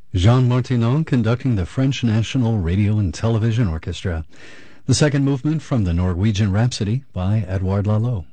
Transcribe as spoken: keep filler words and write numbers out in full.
Jean Martineau conducting the French National Radio and Television Orchestra. The second movement from the Norwegian Rhapsody by Edouard Lalo.